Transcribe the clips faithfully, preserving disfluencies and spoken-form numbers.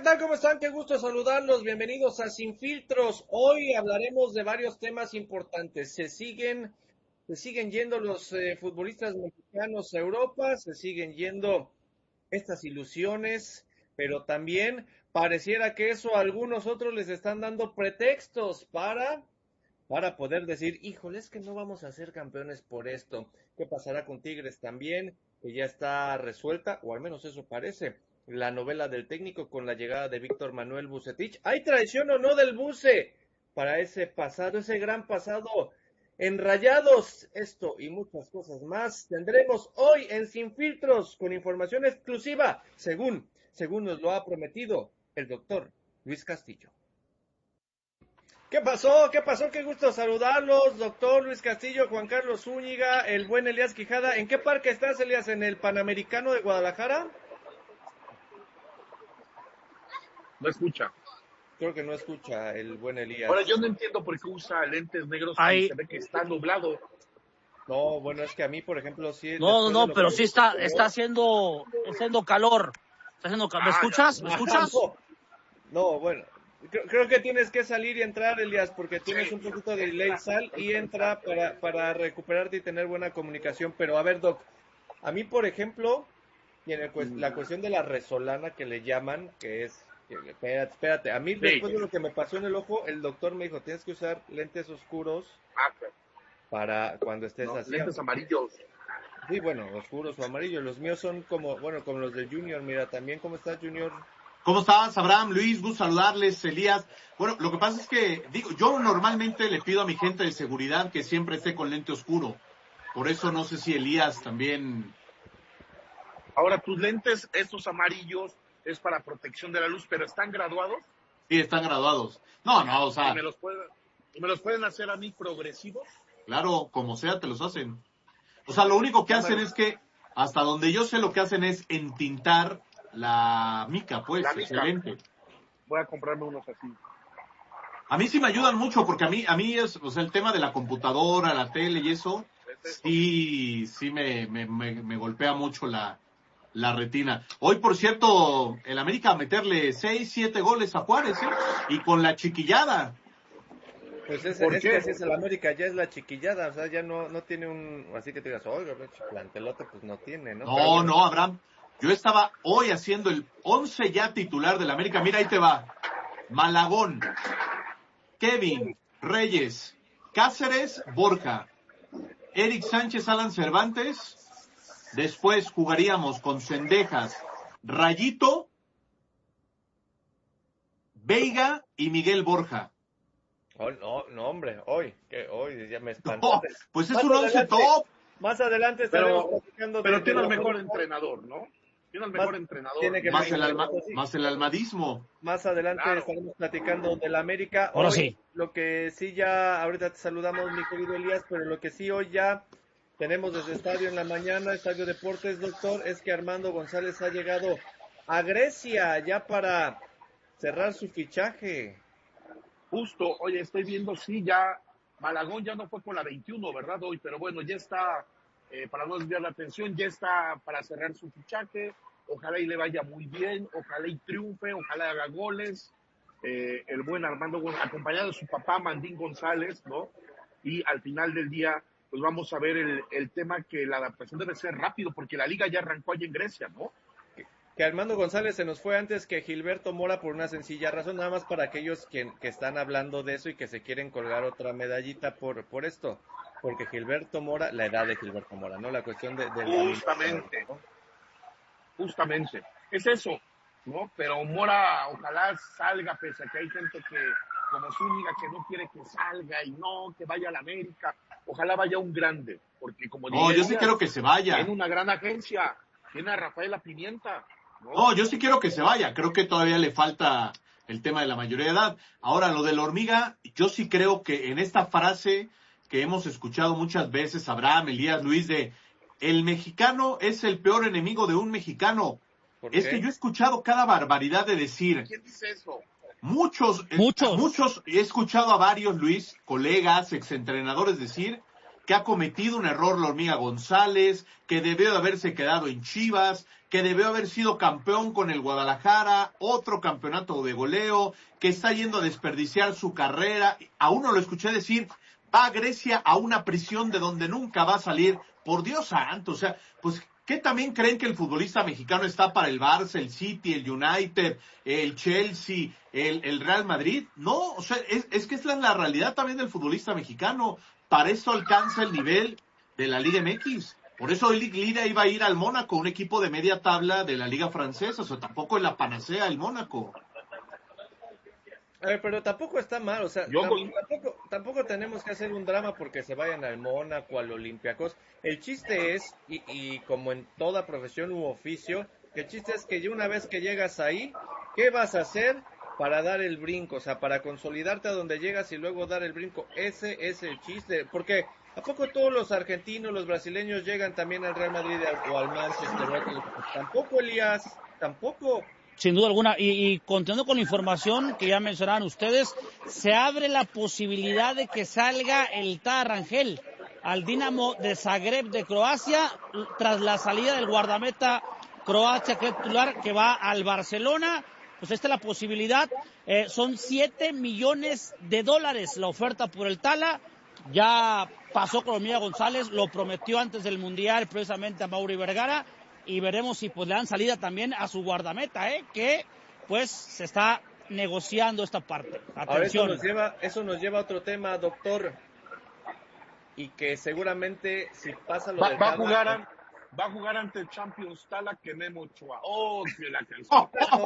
¿qué tal? ¿Cómo están? Qué gusto saludarlos. Bienvenidos a Sin Filtros. Hoy hablaremos de varios temas importantes. Se siguen, se siguen yendo los eh, futbolistas mexicanos a Europa, se siguen yendo estas ilusiones, pero también pareciera que eso a algunos otros les están dando pretextos para, para poder decir, híjole, es que no vamos a ser campeones por esto. ¿Qué pasará con Tigres también? Que ya está resuelta, o al menos eso parece, la novela del técnico con la llegada de Víctor Manuel Vucetich. ¿Hay traición o no del Buce para ese pasado, ese gran pasado en Rayados? Esto y muchas cosas más tendremos hoy en Sin Filtros con información exclusiva, según, según nos lo ha prometido el doctor Luis Castillo. ¿Qué pasó? ¿Qué pasó? Qué gusto saludarlos, doctor Luis Castillo, Juan Carlos Zúñiga, el buen Elías Quijada. ¿En qué parque estás, Elías? ¿En el Panamericano de Guadalajara? No escucha. Creo que no escucha el buen Elías. Ahora, yo no entiendo por qué usa lentes negros y se ve que está nublado. No, bueno, es que a mí, por ejemplo, sí... No, no, no, pero sí está, está haciendo, está haciendo calor. Está haciendo calor. ¿Me escuchas? ¿Me escuchas? No, no, bueno, creo, creo que tienes que salir y entrar, Elías, porque tienes un poquito de delay. Sal y entra para, para recuperarte y tener buena comunicación. Pero a ver, Doc, a mí, por ejemplo, y en el, la cuestión de la resolana que le llaman, que es... Espérate, espérate. A mí, sí, después de lo que me pasó en el ojo, el doctor me dijo, tienes que usar lentes oscuros para cuando estés no, así. Lentes amarillos. Sí, bueno, oscuros o amarillos. Los míos son como, bueno, como los de Junior. Mira, también, ¿cómo estás, Junior? ¿Cómo estás, Abraham, Luis? Gusto saludarles, Elías. Bueno, lo que pasa es que, digo, yo normalmente le pido a mi gente de seguridad que siempre esté con lente oscuro. Por eso no sé si Elías también... Ahora, tus lentes, estos amarillos, es para protección de la luz, pero ¿están graduados? Sí, están graduados. No, no, o sea... ¿Y me los pueden, y me los pueden hacer a mí progresivos? Claro, como sea, te los hacen. O sea, lo único que hacen es que, hasta donde yo sé, lo que hacen es entintar la mica, pues, la mica. Excelente. Voy a comprarme unos así. A mí sí me ayudan mucho, porque a mí, a mí es, o sea, el tema de la computadora, la tele y eso, eso? sí, sí me, me, me, me golpea mucho la... la retina. Hoy, por cierto, el América a meterle seis, siete goles a Juárez, ¿eh? Y con la chiquillada. Pues ese, es que así es el América, ya es la chiquillada, o sea, ya no, no tiene un, así que te digas, oiga, plantelote, pues no tiene, ¿no? No, Pero bueno. no, Abraham. Yo estaba hoy haciendo el once ya titular del América. Mira, ahí te va. Malagón, Kevin, Reyes, Cáceres, Borja, Eric Sánchez, Alan Cervantes. Después jugaríamos con Cendejas, Rayito, Veiga y Miguel Borja. Oh, no, no, hombre, hoy, que hoy ya me espantaste. No, pues es más un once top. Más adelante estaremos pero, platicando. Pero de, tiene de el mejor de... entrenador, ¿no? Tiene el mejor más, entrenador. Tiene que más, el alma, sí. más el almadismo. Más adelante claro. Estaremos platicando del América. Ahora hoy, sí. Lo que sí ya, ahorita te saludamos, mi querido Elías, pero lo que sí hoy ya... tenemos desde Estadio en la Mañana, Estadio Deportes, doctor, es que Armando González ha llegado a Grecia ya para cerrar su fichaje. Justo, oye, estoy viendo, sí, ya Malagón ya no fue con la veintiuno, ¿verdad? Hoy, pero bueno, ya está, eh, para no desviar la atención, ya está para cerrar su fichaje. Ojalá y le vaya muy bien, ojalá y triunfe, ojalá haga goles. Eh, el buen Armando González, acompañado de su papá, Mandín González, ¿no? Y al final del día... pues vamos a ver el, el tema que la adaptación debe ser rápido, porque la liga ya arrancó allí en Grecia, ¿no? Que, que Armando González se nos fue antes que Gilberto Mora por una sencilla razón, nada más para aquellos que, que están hablando de eso y que se quieren colgar otra medallita por, por esto, porque Gilberto Mora, la edad de Gilberto Mora, ¿no? La cuestión de... de justamente, ¿no? Justamente, es eso, ¿no? Pero Mora ojalá salga, pese a que hay gente que, como Zúñiga, que no quiere que salga y no, que vaya a la América. Ojalá vaya un grande, porque como No, yo sí quiero que se vaya. Tiene una gran agencia, tiene a Rafaela Pimienta. ¿no? no, yo sí quiero que se vaya. Creo que todavía le falta el tema de la mayoría de edad. Ahora, lo de la hormiga, yo sí creo que en esta frase que hemos escuchado muchas veces, Abraham, Elías, Luis, de el mexicano es el peor enemigo de un mexicano. Es que yo he escuchado cada barbaridad de decir. ¿Quién dice eso? Muchos, muchos, muchos, he escuchado a varios, Luis, colegas, exentrenadores decir que ha cometido un error la hormiga González, que debió de haberse quedado en Chivas, que debió haber sido campeón con el Guadalajara, otro campeonato de goleo, que está yendo a desperdiciar su carrera. A uno lo escuché decir, va a Grecia a una prisión de donde nunca va a salir. Por Dios santo, o sea, pues, ¿qué también creen que el futbolista mexicano está para el Barça, el City, el United, el Chelsea, el, el Real Madrid? No, o sea, es, es que esa es la realidad también del futbolista mexicano. Para eso alcanza el nivel de la Liga M X. Por eso Eric Lira iba a ir al Mónaco, un equipo de media tabla de la Liga Francesa. O sea, tampoco es la panacea el Mónaco. A ver, pero tampoco está mal, o sea, Yo tampoco, voy- tampoco, tampoco tenemos que hacer un drama porque se vayan al Mónaco, al Olympiacos. El chiste es, y, y como en toda profesión u oficio, el chiste es que ya una vez que llegas ahí, ¿qué vas a hacer para dar el brinco? O sea, para consolidarte a donde llegas y luego dar el brinco. Ese es el chiste, porque ¿a poco todos los argentinos, los brasileños llegan también al Real Madrid o al Manchester United? Tampoco, Elías, tampoco. Sin duda alguna, y, y continuando con la información que ya mencionaban ustedes, se abre la posibilidad de que salga el Tata Rangel al Dinamo de Zagreb de Croacia tras la salida del guardameta Croacia que es titular, que va al Barcelona. Pues esta es la posibilidad, eh, son siete millones de dólares la oferta por el Tala. Ya pasó con Mía González, lo prometió antes del Mundial precisamente a Mauri Vergara. Y veremos si pues le dan salida también a su guardameta, ¿eh? Que pues se está negociando esta parte. Ahora eso Atención. nos lleva, eso nos lleva a otro tema, doctor, y que seguramente si pasa lo Va, del va a Tala- jugar an- va a jugar ante el Champions Tala que Memo Ochoa. Oh, que la canción.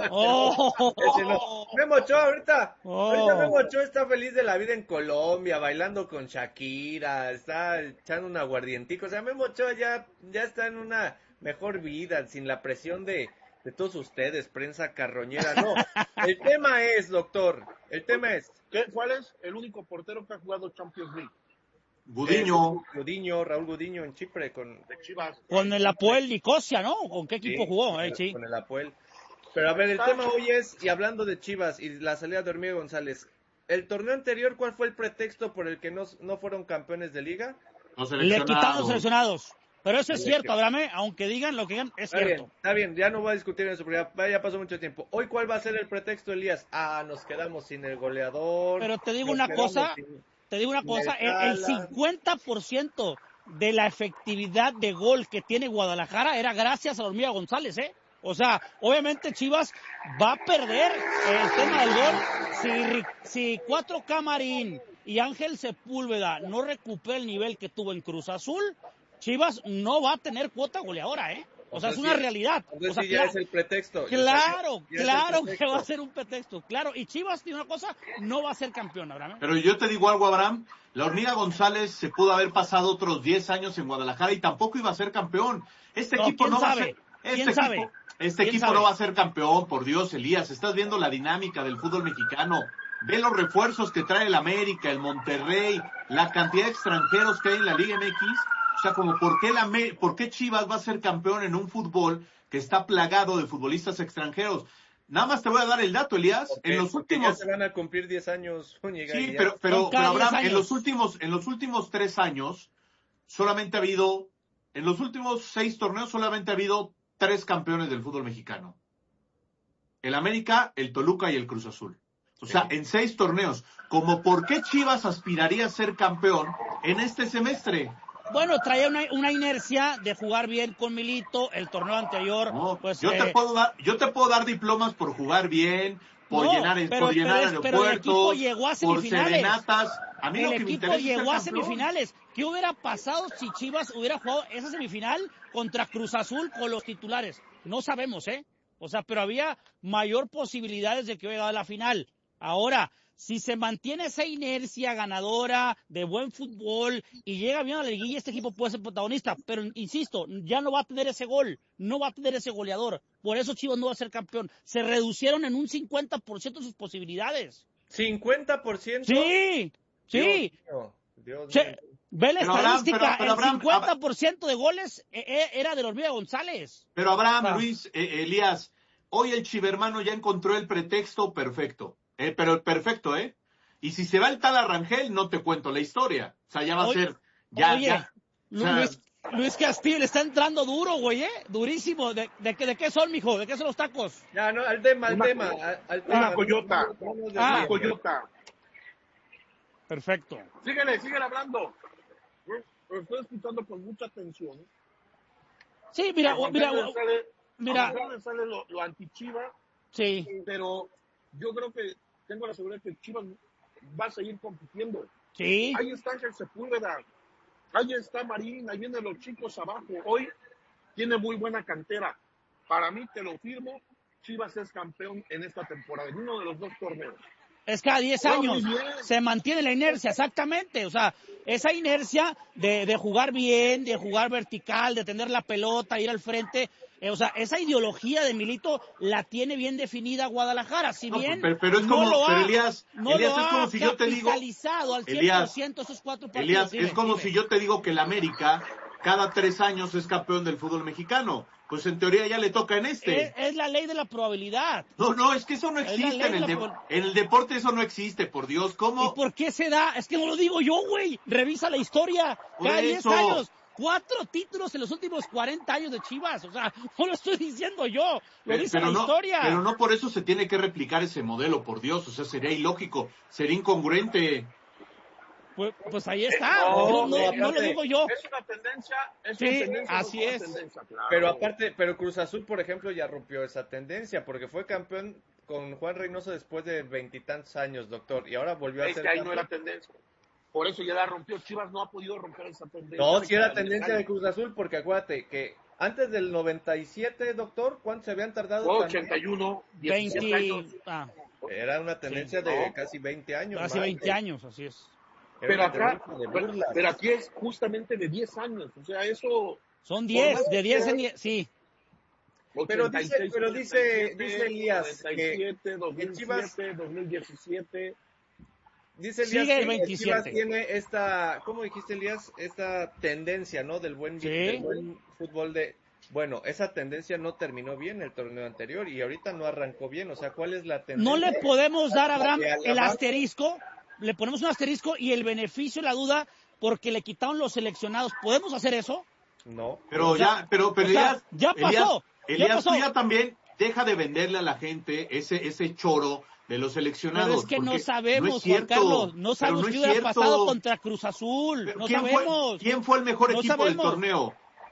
Oh, Ese no. Memo Ochoa ahorita, Oh. ahorita Memo Ochoa está feliz de la vida en Colombia, bailando con Shakira, está echando un aguardientico, o sea, Memo Ochoa ya, ya está en una mejor vida, sin la presión de, de todos ustedes, prensa carroñera, no. El tema es, doctor, el tema es, ¿Qué, ¿Cuál es el único portero que ha jugado Champions League? Gudiño. eh, Gudiño, Raúl Gudiño en Chipre con, De Chivas. Con el Apoel Nicosia, ¿no? ¿Con qué equipo sí, jugó? con Eh, el- sí. con el Apoel. Pero a ver, el tema hoy es, y hablando de Chivas y la salida de Hormiga González, ¿el torneo anterior cuál fue el pretexto por el que no, no fueron campeones de liga? Los Le quitaron seleccionados. los seleccionados. Pero eso es Le cierto, quitaron. Abraham, ¿eh? Aunque digan lo que digan, es Está bien, cierto. está bien, ya no voy a discutir eso porque ya, ya pasó mucho tiempo. Hoy, ¿cuál va a ser el pretexto, Elías? Ah, nos quedamos sin el goleador. Pero te digo nos una quedamos cosa, sin- te digo una sin cosa, el el, el Tala. cincuenta por ciento de la efectividad de gol que tiene Guadalajara era gracias a Hormiga González, ¿eh? O sea, obviamente Chivas va a perder el tema del gol si, Ri- si Cuatro Camarín y Ángel Sepúlveda no recupera el nivel que tuvo en Cruz Azul, Chivas no va a tener cuota goleadora, ¿eh? O sea, es una sí, realidad. Entonces O sea, sí, ya cla- es el pretexto. claro, Ya es el claro que pretexto. va a ser un pretexto, claro. Y Chivas tiene una cosa, no va a ser campeón, Abraham. Pero yo te digo algo, Abraham. La Hormiga González se pudo haber pasado otros diez años en Guadalajara y tampoco iba a ser campeón. Este No, equipo ¿quién no va a sabe? ser. Este ¿Quién equipo, sabe? este ¿Quién equipo sabe? no va a ser campeón, por Dios, Elías. Estás viendo la dinámica del fútbol mexicano. Ve los refuerzos que trae el América, el Monterrey, la cantidad de extranjeros que hay en la Liga M X. O sea, como por qué, la, por qué Chivas va a ser campeón en un fútbol que está plagado de futbolistas extranjeros. Nada más te voy a dar el dato, Elías. Porque- en los porque últimos ya se van a cumplir diez años, Zúñiga, y Sí, ya- pero, pero, Son cada pero Abraham, diez en años. los últimos, en los últimos tres años, solamente ha habido, en los últimos seis torneos, solamente ha habido tres campeones del fútbol mexicano. El América, el Toluca y el Cruz Azul. O sea, en seis torneos. Como por qué Chivas aspiraría a ser campeón en este semestre. Bueno, traía una, una inercia de jugar bien con Milito, el torneo anterior, No, pues yo eh, te puedo dar, yo te puedo dar diplomas por jugar bien, por no, llenar, pero- por llenar pero es- pero el equipo aeropuertos, llegó a por semifinales. serenatas. A mí lo el que me equipo interesa es ser llegó a campeón. semifinales. ¿Qué hubiera pasado si Chivas hubiera jugado esa semifinal contra Cruz Azul con los titulares? No sabemos, ¿eh? O sea, pero había mayor posibilidades de que hubiera llegado a la final. Ahora, si se mantiene esa inercia ganadora de buen fútbol y llega bien a la liguilla, este equipo puede ser protagonista. Pero, insisto, ya no va a tener ese gol, no va a tener ese goleador. Por eso Chivas no va a ser campeón. Se reducieron en un cincuenta por ciento sus posibilidades. cincuenta por ciento. Sí, sí. Dios mío, Dios Che, mío. ve la Pero Abraham, estadística, pero- pero el Abraham, cincuenta por ciento de goles eh, eh, era de Hormiga González. Pero Abraham, Ah. Luis, eh, Elías, hoy el chivermano ya encontró el pretexto perfecto. Eh, pero el perfecto, ¿eh? Y si se va el tal Arrangel, no te cuento la historia. O sea, ya va Oye, a ser, ya, Oye, ya. Lu- o sea, Luis, Luis Castillo le está entrando duro, güey, ¿eh? Durísimo. ¿De, de, de, de qué son, mijo? ¿De qué son los tacos? Ya, no, al tema, al Una- tema. Al, al Una tema. coyota. No, no nos Ah. Una desviemos. coyota. Perfecto. Síguele, síguele hablando. Lo estoy escuchando con mucha atención. Sí, mira, A Juan mira, Carlos le sale, mira. a Juan Carlos le sale lo, lo anti-Chiva, Sí. pero yo creo que tengo la seguridad que Chivas va a seguir compitiendo. Sí. Ahí está Ángel Sepúlveda, ahí está Marín, ahí vienen los chicos abajo. Hoy tiene muy buena cantera. Para mí, te lo firmo, Chivas es campeón en esta temporada, en uno de los dos torneos. Es cada diez No, años. muy bien. Se mantiene la inercia, exactamente. O sea, esa inercia de, de jugar bien, de jugar vertical, de tener la pelota, ir al frente. Eh, o sea, esa ideología de Milito la tiene bien definida Guadalajara. Si No, bien pero- pero es no como- lo pero ha, Elías, no Elías, lo es como ha si yo te digo- capitalizado al cien Elías, por ciento esos cuatro partidos. Elías, Dime, es como dime. si yo te digo que el América cada tres años es campeón del fútbol mexicano. Pues en teoría ya le toca en este. Es, es la ley de la probabilidad. No, no, es que eso no Es la existe ley en el, de de- la pol- en el deporte, eso no existe, por Dios. ¿Y ¿Cómo? por qué se da? Es que no lo digo yo, güey. Revisa la historia. Por Cada diez eso. años. Cuatro títulos en los últimos cuarenta años de Chivas. O sea, no lo estoy diciendo yo. Lo Pe- dice la no, historia. pero no por eso se tiene que replicar ese modelo, por Dios. O sea, sería ilógico, sería incongruente. Pues, pues ahí está. No, no, no, no, no lo aparte, digo yo. Es una tendencia, es Sí, una tendencia, no así una es. tendencia, claro. Pero aparte, pero Cruz Azul, por ejemplo, ya rompió esa tendencia, porque fue campeón con Juan Reynoso después de veintitantos años, doctor, y ahora volvió a es ser que ahí no campeón. era tendencia. Por eso ya la rompió. Chivas no ha podido romper esa tendencia. No, de sí era cada diez tendencia de años. Cruz Azul, porque acuérdate que antes del noventa y siete, doctor, ¿cuánto se habían tardado? Fue también? ochenta y uno, diecisiete años. veinte, ah, Era una tendencia Sí, de ¿no? casi veinte años. hace más, veinte de- años, así es. era Pero una acá, tendencia de pero, burlas. pero aquí es justamente de diez años. O sea, eso. Son diez, más de que diez en quieras, diez, sí. Pero ochenta y dice- seis, pero dice- ochenta y siete, dice Elías noventa y siete, dos mil siete, dos mil diecisiete. Dice Elías Sigue el que veintisiete. Chivas tiene esta, ¿cómo dijiste, Elías? Esta tendencia, ¿no? Del buen, Sí. del buen fútbol de... Bueno, esa tendencia no terminó bien el torneo anterior y ahorita no arrancó bien. O sea, ¿cuál es la tendencia? No le podemos dar a Abraham Que a la el base- asterisco, le ponemos un asterisco y el beneficio, la duda, porque le quitaron los seleccionados. ¿Podemos hacer eso? No. Pero O sea, ya, pero, pero o sea, Elías, ya pasó, Elías, ya Elías, pasó. tú ya también deja de venderle a la gente ese, ese choro de los seleccionados. Pero es que no porque sabemos, no es cierto, Juan Carlos, no pero sabemos no qué es hubiera cierto. pasado contra Cruz Azul, Pero no ¿quién sabemos. Fue, ¿Quién fue el mejor No equipo del sabemos. torneo?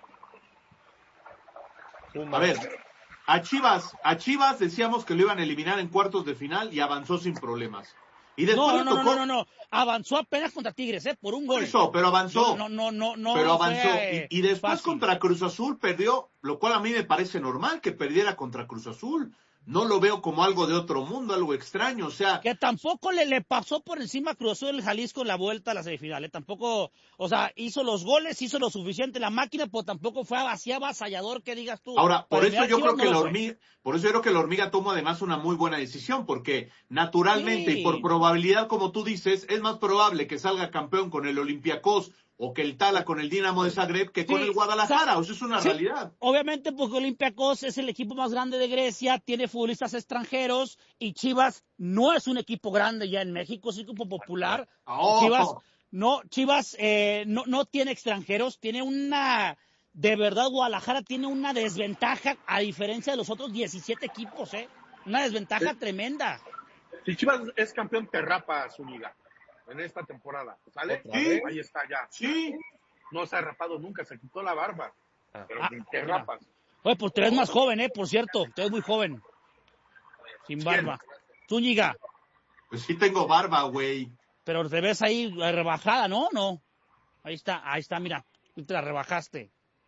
Pumas. A ver, a Chivas, a Chivas decíamos que lo iban a eliminar en cuartos de final y avanzó sin problemas. Y después No, le no, no, tocó no, no, no, avanzó apenas contra Tigres, ¿eh? Por un gol. eso, pero avanzó. No, no, no, no. pero fue, avanzó. eh, y, y después fácil. contra Cruz Azul perdió, lo cual a mí me parece normal que perdiera contra Cruz Azul. No lo veo como algo de otro mundo, algo extraño. O sea, Que tampoco le, le pasó por encima a Cruz Azul el Jalisco en la vuelta a la semifinal, ¿eh? Tampoco, o sea, hizo los goles, hizo lo suficiente la máquina, pero tampoco fue así avasallador que digas tú. ahora, por Para eso eliminar yo Chivas creo que no la lo fue. hormiga, por eso yo creo que la hormiga tomó además una muy buena decisión, porque naturalmente Sí. y por probabilidad, como tú dices, es más probable que salga campeón con el Olympiacos o que el Tala con el Dinamo de Zagreb que con Sí, el Guadalajara. sa- O sea, es una Sí, realidad. Obviamente porque Olympiacos es el equipo más grande de Grecia, tiene futbolistas extranjeros y Chivas no es un equipo grande ya en México, es un equipo popular. Oh. Chivas no, Chivas eh, no, no tiene extranjeros, tiene una, de verdad Guadalajara tiene una desventaja a diferencia de los otros diecisiete equipos, ¿eh? Una desventaja Sí. tremenda. Si Chivas es campeón, te rapa su liga en esta temporada. ¿Sale? ¿Otra vez? Ahí está ya. Sí. No se ha rapado nunca, se quitó la barba. Ah. Pero Ah, te mira. rapas. Oye, pues tú eres más joven, ¿eh? Por cierto, tú eres muy joven. Sin barba. Zúñiga. Pues sí tengo barba, güey. Pero te ves ahí eh, rebajada, ¿no? No. Ahí está, ahí está, mira. Tú te la rebajaste.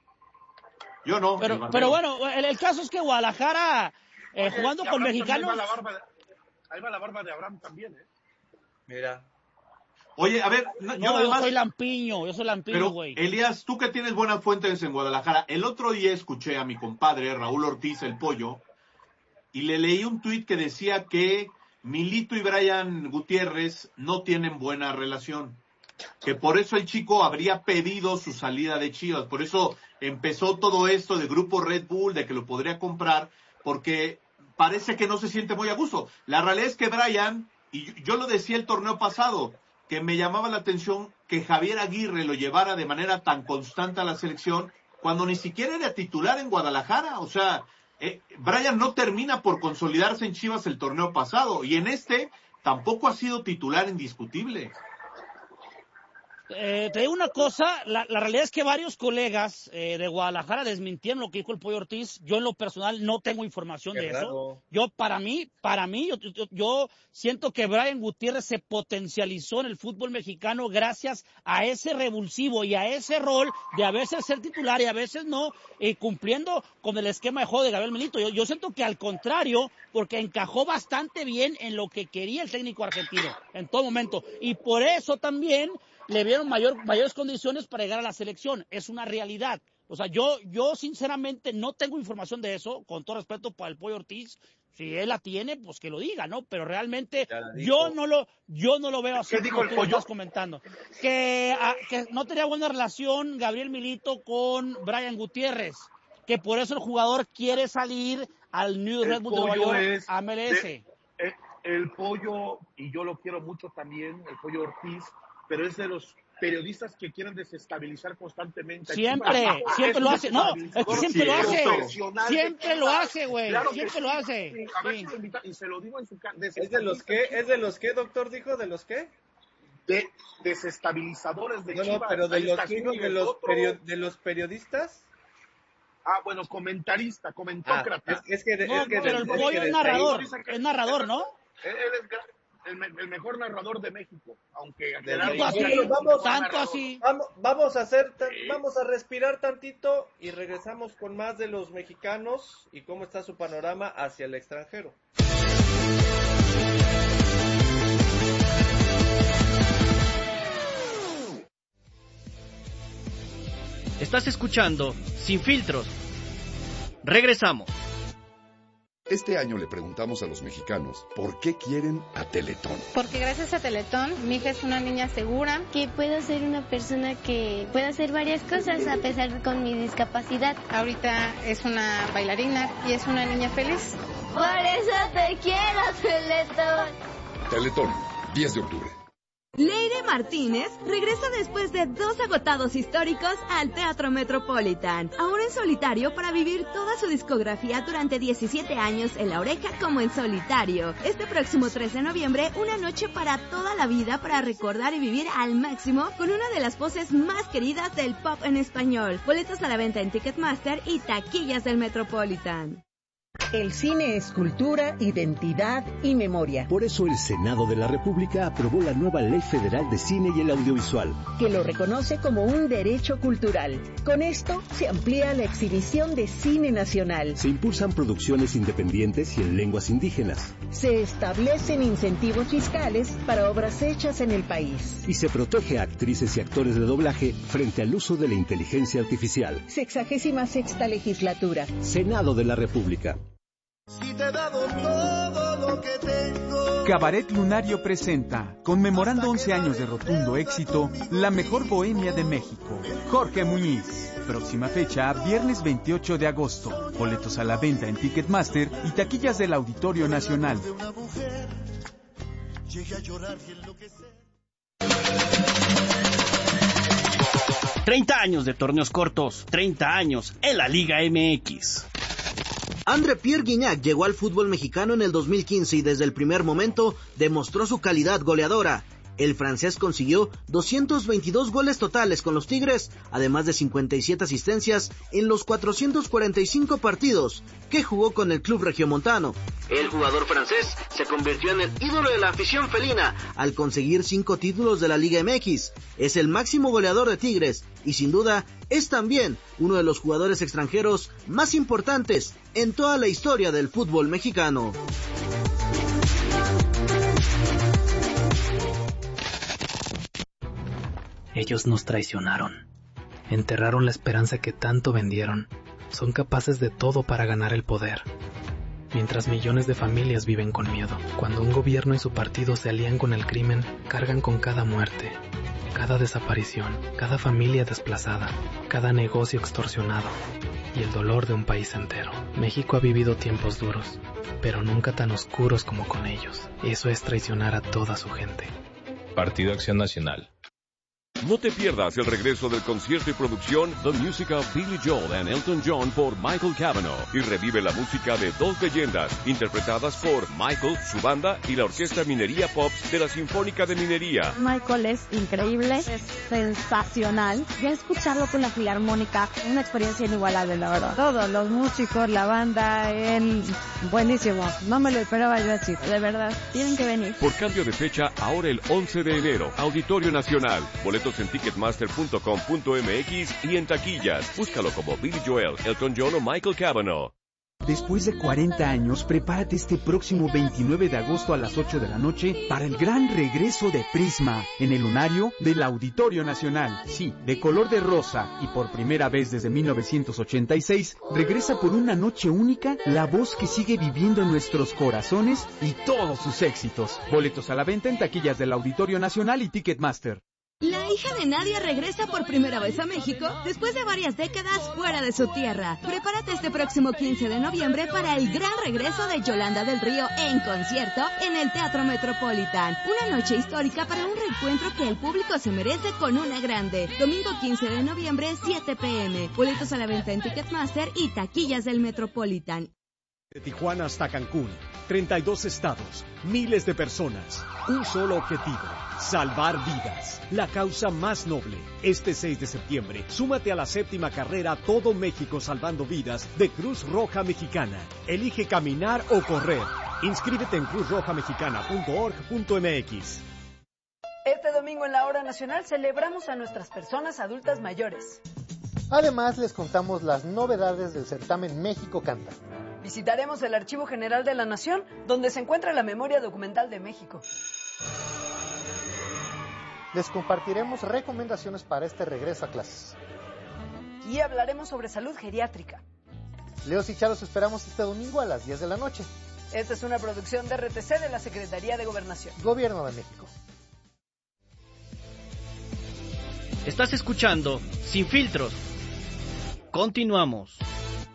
Yo no. el Pero, barbero. pero bueno, el, el caso es que Guadalajara, eh, Oye, jugando y con Abraham también, mexicanos... Ahí va, la barba de, ahí va la barba de Abraham también, ¿eh? Mira. Oye, a ver, no, yo No, nada yo más... soy lampiño, yo soy lampiño, Pero, güey. Elías, tú que tienes buenas fuentes en Guadalajara, el otro día escuché a mi compadre Raúl Ortiz, el Pollo, y le leí un tuit que decía que Milito y Brian Gutiérrez no tienen buena relación. Que por eso el chico habría pedido su salida de Chivas. Por eso empezó todo esto de grupo Red Bull, de que lo podría comprar, porque parece que no se siente muy a gusto. La realidad es que Brian, y yo lo decía el torneo pasado, que me llamaba la atención que Javier Aguirre lo llevara de manera tan constante a la selección cuando ni siquiera era titular en Guadalajara. O sea, eh, Brian no termina por consolidarse en Chivas el torneo pasado y en este tampoco ha sido titular indiscutible. Eh, te digo una cosa, la, la realidad es que varios colegas eh, de Guadalajara desmintieron lo que dijo el Pollo Ortiz. Yo en lo personal no tengo información Qué de raro. eso. Yo para mí, para mí, yo, yo, yo siento que Brian Gutiérrez se potencializó en el fútbol mexicano gracias a ese revulsivo y a ese rol de a veces ser titular y a veces no, eh, cumpliendo con el esquema de juego de Gabriel Milito. Yo, yo siento que al contrario, porque encajó bastante bien en lo que quería el técnico argentino en todo momento. Y por eso también le dieron mayor, mayores condiciones para llegar a la selección. Es una realidad. O sea, yo, yo sinceramente no tengo información de eso, con todo respeto para el Pollo Ortiz. Si él la tiene, pues que lo diga, ¿no? Pero realmente yo no lo, yo no lo veo así como tú estás comentando. Que, a, que no tenía buena relación Gabriel Milito con Brian Gutiérrez, que por eso el jugador quiere salir al New Red Bull de Nueva York, a M L S. De, el, el Pollo, y yo lo quiero mucho también, el Pollo Ortiz, pero es de los periodistas que quieren desestabilizar constantemente. Siempre, aquí, siempre lo hace. No, es que siempre sí, lo hace. Siempre lo hace, güey. Claro siempre lo hace. Sí. A ver si lo invita, y se lo digo en su ca- ¿Es de los qué? ¿Es de los qué, doctor, dijo? ¿De los qué? De desestabilizadores de no, Chivas. No, pero de los, hijos de, los perio- de los periodistas. Ah, bueno, comentarista, comentócrata. Ah, es, es que, no, es que pero de, el Pollo es, es narrador. Es narrador, ¿no? Él, él es El, el mejor narrador de México, aunque tanto así, vamos, tanto así. Vamos, vamos a hacer, sí. vamos a respirar tantito y regresamos con más de los mexicanos y cómo está su panorama hacia el extranjero. Estás escuchando Sin Filtros. Regresamos. Este año le preguntamos a los mexicanos por qué quieren a Teletón. Porque gracias a Teletón, mi hija es una niña segura. Que puedo ser una persona que puede hacer varias cosas a pesar de con mi discapacidad. Ahorita es una bailarina y es una niña feliz. Por eso te quiero, Teletón. Teletón, diez de octubre. Leire Martínez regresa después de dos agotados históricos al Teatro Metropolitan, ahora en solitario para vivir toda su discografía durante diecisiete años en La Oreja como en solitario. Este próximo tres de noviembre, una noche para toda la vida para recordar y vivir al máximo con una de las voces más queridas del pop en español. Boletos a la venta en Ticketmaster y taquillas del Metropolitan. El cine es cultura, identidad y memoria. Por eso el Senado de la República aprobó la nueva Ley Federal de Cine y el Audiovisual, que lo reconoce como un derecho cultural. Con esto se amplía la exhibición de cine nacional. Se impulsan producciones independientes y en lenguas indígenas. Se establecen incentivos fiscales para obras hechas en el país. Y se protege a actrices y actores de doblaje frente al uso de la inteligencia artificial. Sexagésima sexta legislatura. Senado de la República. Si te he dado todo lo que tengo. Cabaret Lunario presenta, conmemorando once años de rotundo éxito, la mejor bohemia de México. Jorge Muñiz. Próxima fecha, viernes veintiocho de agosto. Boletos a la venta en Ticketmaster y taquillas del Auditorio Nacional. treinta años de torneos cortos, treinta años en la Liga M X. André Pierre Gignac llegó al fútbol mexicano en el dos mil quince y desde el primer momento demostró su calidad goleadora. El francés consiguió doscientos veintidós goles totales con los Tigres, además de cincuenta y siete asistencias en los cuatrocientos cuarenta y cinco partidos que jugó con el club regiomontano. El jugador francés se convirtió en el ídolo de la afición felina al conseguir cinco títulos de la Liga M X. Es el máximo goleador de Tigres y sin duda es también uno de los jugadores extranjeros más importantes en toda la historia del fútbol mexicano. Ellos nos traicionaron, enterraron la esperanza que tanto vendieron, son capaces de todo para ganar el poder. Mientras millones de familias viven con miedo, cuando un gobierno y su partido se alían con el crimen, cargan con cada muerte, cada desaparición, cada familia desplazada, cada negocio extorsionado y el dolor de un país entero. México ha vivido tiempos duros, pero nunca tan oscuros como con ellos. Eso es traicionar a toda su gente. Partido Acción Nacional. No te pierdas el regreso del concierto y producción The Music of Billy Joel and Elton John por Michael Cavanaugh y revive la música de dos leyendas interpretadas por Michael, su banda y la Orquesta Minería Pops de la Sinfónica de Minería. Michael es increíble, es sensacional. Ya escucharlo con la Filarmónica, una experiencia inigualable, la verdad. Todos los músicos, la banda, él, buenísimo. No me lo esperaba yo así, de verdad. Tienen que venir. Por cambio de fecha, ahora el once de enero, Auditorio Nacional. Boletos en ticketmaster punto com punto m x y en taquillas. Búscalo como Billy Joel, Elton John o Michael Cavanaugh. Después de cuarenta años, prepárate este próximo veintinueve de agosto a las ocho de la noche para el gran regreso de Prisma en el lunario del Auditorio Nacional. Sí, de color de rosa y por primera vez desde mil novecientos ochenta y seis, regresa por una noche única la voz que sigue viviendo en nuestros corazones y todos sus éxitos. Boletos a la venta en taquillas del Auditorio Nacional y Ticketmaster. La hija de Nadia regresa por primera vez a México después de varias décadas fuera de su tierra. Prepárate este próximo quince de noviembre para el gran regreso de Yolanda del Río en concierto en el Teatro Metropolitan. Una noche histórica para un reencuentro que el público se merece con una grande. Domingo quince de noviembre, siete pe eme. Boletos a la venta en Ticketmaster y taquillas del Metropolitan. De Tijuana hasta Cancún, treinta y dos estados, miles de personas, un solo objetivo, salvar vidas, la causa más noble. Este seis de septiembre, súmate a la séptima carrera Todo México Salvando Vidas de Cruz Roja Mexicana. Elige caminar o correr. Inscríbete en cruz roja mexicana punto org punto eme equis. Este domingo en la Hora Nacional celebramos a nuestras personas adultas mayores. Además, les contamos las novedades del certamen México Canta. Visitaremos el Archivo General de la Nación, donde se encuentra la memoria documental de México. Les compartiremos recomendaciones para este regreso a clases. Y hablaremos sobre salud geriátrica. Leos y Charos esperamos este domingo a las diez de la noche. Esta es una producción de R T C de la Secretaría de Gobernación. Gobierno de México. Estás escuchando Sin Filtros. Continuamos.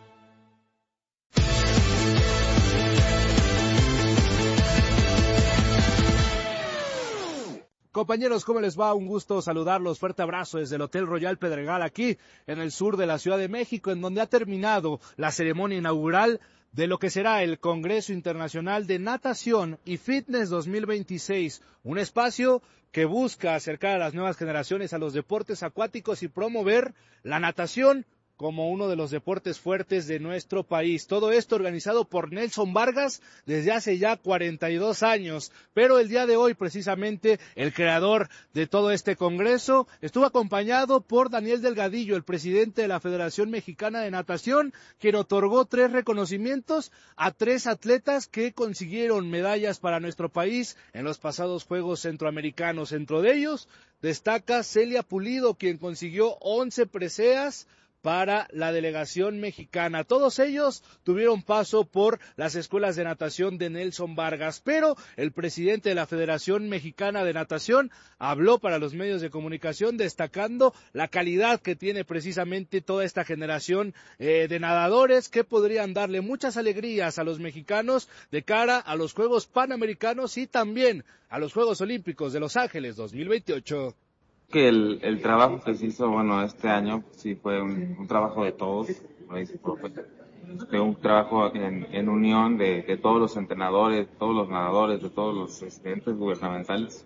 Compañeros, ¿cómo les va? Un gusto saludarlos. Fuerte abrazo desde el Hotel Royal Pedregal, aquí en el sur de la Ciudad de México, en donde ha terminado la ceremonia inaugural de lo que será el Congreso Internacional de Natación y Fitness dos mil veintiséis, un espacio que busca acercar a las nuevas generaciones a los deportes acuáticos y promover la natación como uno de los deportes fuertes de nuestro país. Todo esto organizado por Nelson Vargas desde hace ya cuarenta y dos años. Pero el día de hoy, precisamente, el creador de todo este congreso estuvo acompañado por Daniel Delgadillo, el presidente de la Federación Mexicana de Natación, quien otorgó tres reconocimientos a tres atletas que consiguieron medallas para nuestro país en los pasados Juegos Centroamericanos. Dentro de ellos destaca Celia Pulido, quien consiguió once preseas para la delegación mexicana. Todos ellos tuvieron paso por las escuelas de natación de Nelson Vargas, pero el presidente de la Federación Mexicana de Natación habló para los medios de comunicación destacando la calidad que tiene precisamente toda esta generación eh, de nadadores que podrían darle muchas alegrías a los mexicanos de cara a los Juegos Panamericanos y también a los Juegos Olímpicos de Los Ángeles dos mil veintiocho. Que el, el trabajo que se hizo, bueno, este año sí fue un, un trabajo de todos, como dice el profe, fue un trabajo en, en unión de, de todos los entrenadores, de todos los nadadores, de todos los entes gubernamentales.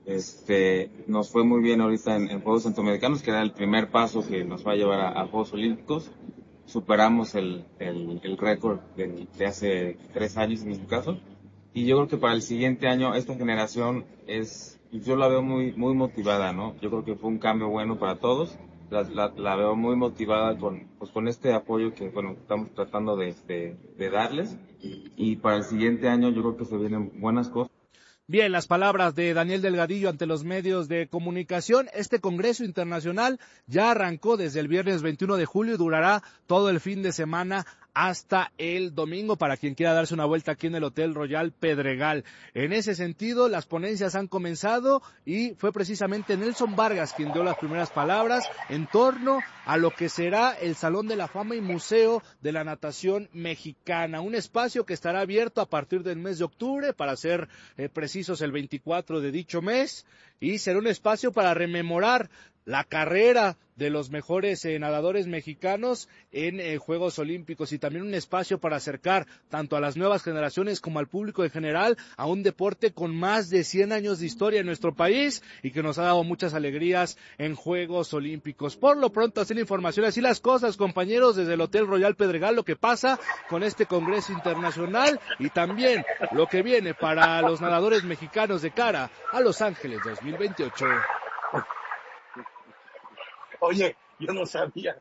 Este, nos fue muy bien ahorita en, en Juegos Centroamericanos, que era el primer paso que nos va a llevar a, a Juegos Olímpicos. Superamos el, el, el récord de, de hace tres años en mi caso. Y yo creo que para el siguiente año esta generación es, yo la veo muy muy motivada, ¿no? Yo creo que fue un cambio bueno para todos. La, la, la veo muy motivada con pues con este apoyo que, bueno, estamos tratando de, de, de darles. Y para el siguiente año yo creo que se vienen buenas cosas. Bien, las palabras de Daniel Delgadillo ante los medios de comunicación. Este Congreso Internacional ya arrancó desde el viernes veintiuno de julio y durará todo el fin de semana hasta el domingo para quien quiera darse una vuelta aquí en el Hotel Royal Pedregal. En ese sentido, las ponencias han comenzado y fue precisamente Nelson Vargas quien dio las primeras palabras en torno a lo que será el Salón de la Fama y Museo de la Natación Mexicana, un espacio que estará abierto a partir del mes de octubre, para ser eh, precisos el veinticuatro de dicho mes, y será un espacio para rememorar la carrera de los mejores eh, nadadores mexicanos en eh, Juegos Olímpicos, y también un espacio para acercar tanto a las nuevas generaciones como al público en general a un deporte con más de cien años de historia en nuestro país y que nos ha dado muchas alegrías en Juegos Olímpicos. Por lo pronto, así la información, así las cosas, compañeros, desde el Hotel Royal Pedregal, lo que pasa con este Congreso Internacional y también lo que viene para los nadadores mexicanos de cara a Los Ángeles dos mil veintiocho. Oye, yo no sabía.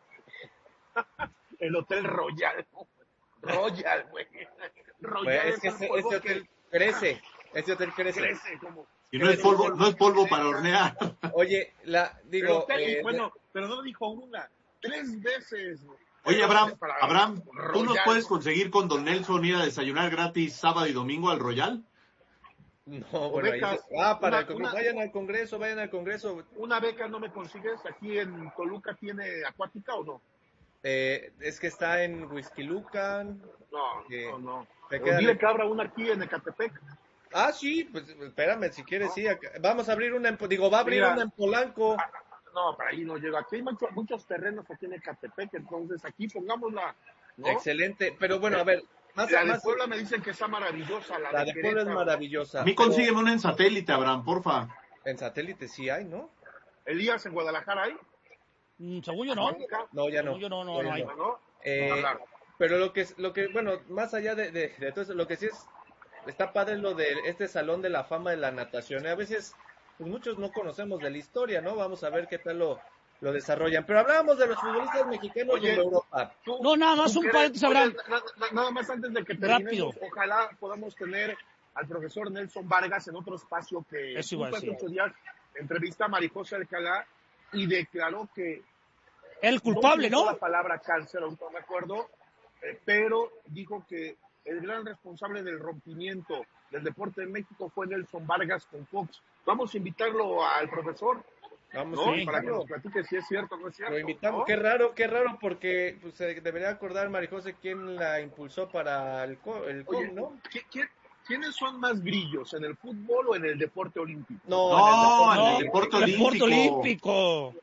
El Hotel Royal. Royal, güey. Royal es que ese, ese hotel que... crece. Ese hotel crece. crece como... Y no es polvo, no es polvo para hornear. Oye, la, digo... Pero, eh, bueno, pero no dijo una, tres veces. Oye, Abraham, Abraham, ¿tú nos puedes conseguir con Don Nelson ir a desayunar gratis sábado y domingo al Royal? No, bueno, becas, ahí, ah, para una, el una, vayan al Congreso, vayan al Congreso. ¿Una beca no me consigues? ¿Aquí en Toluca tiene acuática o no? Eh, es que está en Huixquilucan. No, que no, no. Dile que abra una aquí en Ecatepec. Ah, sí, pues espérame, si quieres, sí. Acá. Vamos a abrir una, en, digo, va a abrir Mira, una en Polanco. No, para ahí no llega. Aquí hay mucho, muchos terrenos aquí en Ecatepec, entonces aquí pongámosla, ¿no? Excelente, pero bueno, a ver. Más, la más, de Puebla me dicen que está maravillosa. La, la de, de Puebla es maravillosa. A mí consígueme una en satélite, Abraham, porfa. En satélite sí hay, ¿no? Elías, ¿en Guadalajara hay? Mm, según yo no. No, ya no. Según yo no, no, no, no hay. ¿No? Eh, pero lo que, lo que, bueno, más allá de, de, de todo eso, lo que sí es, está padre lo de este Salón de la Fama de la Natación. A veces, pues muchos no conocemos de la historia, ¿no? Vamos a ver qué tal lo... lo desarrollan. Pero hablábamos de los futbolistas mexicanos Oye, en Europa. Tú, no, nada más un paréntesis, Abraham. Nada más antes de que terminemos, ojalá podamos tener al profesor Nelson Vargas en otro espacio que hace ocho días entrevista a Marijosa Alcalá y declaró que el culpable, ¿no? La palabra cáncer, no me acuerdo, eh, pero dijo que el gran responsable del rompimiento del deporte en México fue Nelson Vargas con Fox. Vamos a invitarlo al profesor. Vamos, ¿no? sí, Para claro. que nos platique si es cierto o no es cierto. Lo invitamos. ¿No? Qué raro, qué raro, porque pues, se debería acordar Marijose quién la impulsó para el, co el Oye, com, ¿no? ¿qué, qué, ¿Quiénes son más grillos, en el fútbol o en el deporte olímpico? No, no en el deporte, no, en el deporte olímpico. olímpico.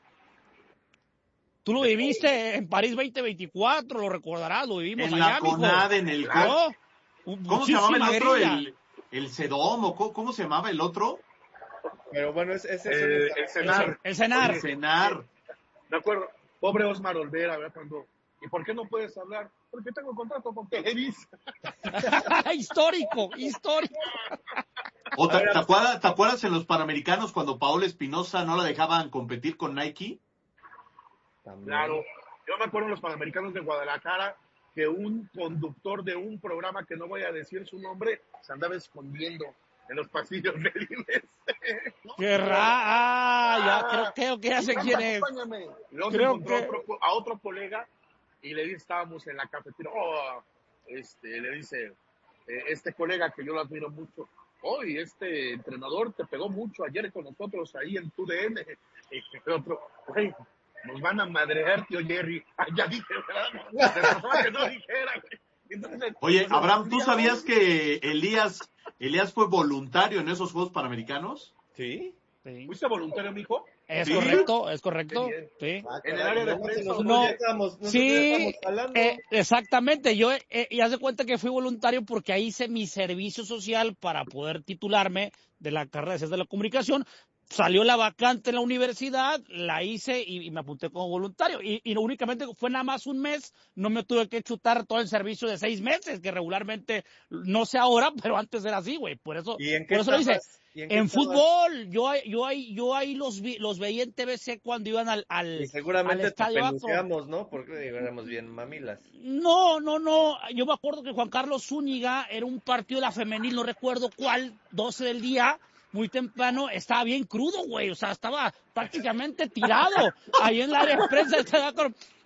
Tú lo viviste en París veinte veinticuatro, lo recordarás, lo vivimos en allá, la CONAD, en el... ¿no? ¿Cómo se llamaba el otro? El, el CEDOM, ¿o cómo, cómo se llamaba el otro? Pero bueno, es, es, es eh, el cenar. El cenar. El cenar. De acuerdo. Pobre Osmar Olvera, ¿verdad? Cuando, ¿y por qué no puedes hablar? Porque tengo contrato con Televisa. histórico, histórico. ¿O te, te, acuerdas, ¿Te acuerdas en los Panamericanos cuando Paola Espinosa no la dejaban competir con Nike? También. Claro. Yo me acuerdo en los Panamericanos de Guadalajara que un conductor de un programa que no voy a decir su nombre se andaba escondiendo en los pasillos del I N E S. ¡Qué raro! Ah, ya creo, creo que ya sé quién es. Luego creo encontró que... otro, a otro colega y le dice, estábamos en la cafetería, oh, este, le dice, eh, este colega que yo lo admiro mucho, hoy oh, este entrenador te pegó mucho ayer con nosotros ahí en tu D N. Y el otro, güey, nos van a madrear, tío Jerry. Ah, ya dije, ¿verdad? Que no dijera, güey. Entonces, oye, Abraham, ¿tú sabías que Elías, Elías fue voluntario en esos Juegos Panamericanos? Sí. sí. ¿Fuiste voluntario, mijo? Es ¿Sí? correcto, es correcto. Sí. Ah, en el área de prensa. No, sí, eh, exactamente. Yo, eh, y haz de cuenta que fui voluntario porque ahí hice mi servicio social para poder titularme de la carrera de Ciencias de la Comunicación. Salió la vacante en la universidad, la hice y, y me apunté como voluntario. Y, y únicamente fue nada más un mes, no me tuve que chutar todo el servicio de seis meses, que regularmente, no sé ahora, pero antes era así, güey. Por eso, ¿Y en por eso lo hice. En, en fútbol, yo, yo ahí, yo ahí los vi, los veía en T V C cuando iban al, al, y seguramente al estadio. Te peluceamos, ¿no? Porque éramos bien mamilas. No, no, no. Yo me acuerdo que Juan Carlos Zúñiga era un partido de la femenil, no recuerdo cuál, doce del día. Muy temprano, estaba bien crudo, güey, o sea, estaba prácticamente tirado ahí en la área de prensa.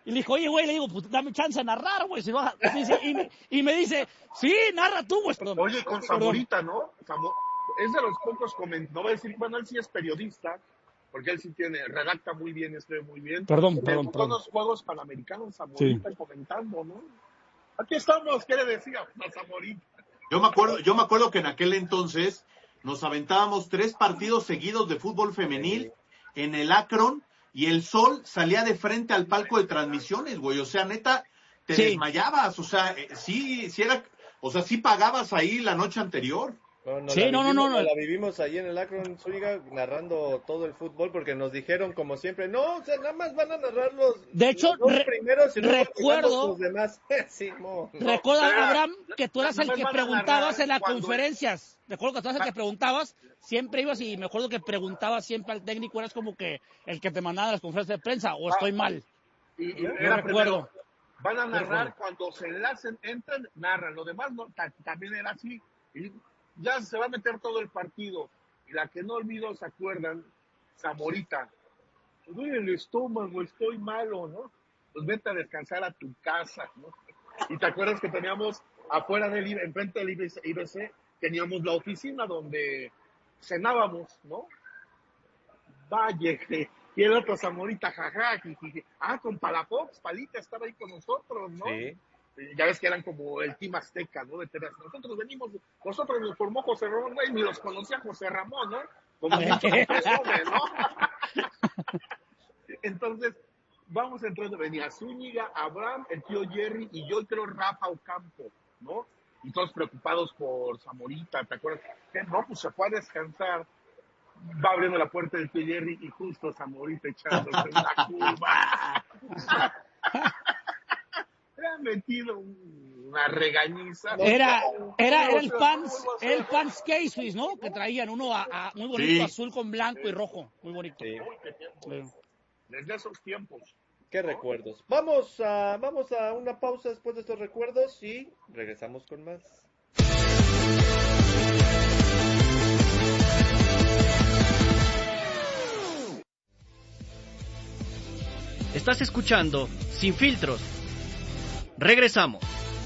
Y le dijo, oye, güey, le digo, pues dame chance de narrar, güey. Si no, y, me, y me dice, sí, narra tú, güey. Perdón. Oye, con Zamorita, ¿no? Zamor... Es de los pocos comentarios, no voy a decir, bueno, él sí es periodista, porque él sí tiene, redacta muy bien, escribe muy bien. Perdón, pero perdón, en perdón. todos los juegos panamericanos, Zamorita sí. Comentando, ¿no? Aquí estamos, ¿qué le decía a Zamorita? Yo me acuerdo, yo me acuerdo que en aquel entonces nos aventábamos tres partidos seguidos de fútbol femenil en el Akron y el sol salía de frente al palco de transmisiones, güey. O sea, neta, te sí. desmayabas. O sea, eh, sí, sí era, o sea, sí pagabas ahí la noche anterior. No, no, sí, no, vivimos, no, no, no. La vivimos ahí en el Akron, Zúñiga, narrando todo el fútbol, porque nos dijeron, como siempre, no, o sea, nada más van a narrar los, de hecho, los re- primeros y recuerdo, los demás. sí, no, no. Recuerda, Abraham, que tú eras el que preguntabas en las conferencias. Recuerdo que tú eras el que preguntabas, siempre ibas y me acuerdo que preguntabas siempre al técnico, eras como que el que te mandaba a las conferencias de prensa, o estoy mal. Y, y no era recuerdo. Primero, van a narrar cuando se enlacen, entran, narran. Lo demás no, también era así. Y ya se va a meter todo el partido. Y la que no olvido, ¿se acuerdan? Zamorita. Me duele el estómago, estoy malo, ¿no? Pues vete a descansar a tu casa, ¿no? Y te acuerdas que teníamos afuera del I B C, enfrente del I B C, teníamos la oficina donde cenábamos, ¿no? Vaya, y el otro Zamorita, jaja, jiji. Ah, con Palafox, Palita estaba ahí con nosotros, ¿no? Sí. Ya ves que eran como el Team Azteca, ¿no? Nosotros venimos, nosotros nos formó José Ramón, güey, ni los conocía José Ramón, ¿no? Como muchos hombres, ¿no? Entonces, vamos entrando, venía Zúñiga, Abraham, el tío Jerry y yo creo Rafa Ocampo, ¿no? Y todos preocupados por Zamorita, ¿te acuerdas? Que no, pues se fue a descansar. Va abriendo la puerta del tío Jerry y justo Zamorita echándose una curva. Era metido una regañiza. Era, era, era el pants, el pants case, ¿no? Que traían uno a, a muy bonito, sí. Azul con blanco y rojo. Muy bonito. Sí. Desde esos tiempos. Qué recuerdos. Vamos a, vamos a una pausa después de estos recuerdos y regresamos con más. Estás escuchando Sin Filtros. Regresamos.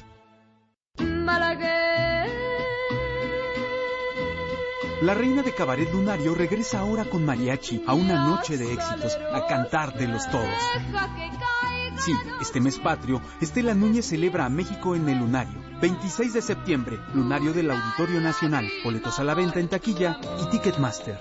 La reina de Cabaret Lunario regresa ahora con mariachi a una noche de éxitos, a cantar de los todos. Sí, este mes patrio, Estela Núñez celebra a México en el Lunario. veintiséis de septiembre, Lunario del Auditorio Nacional. Boletos a la venta en taquilla y Ticketmaster.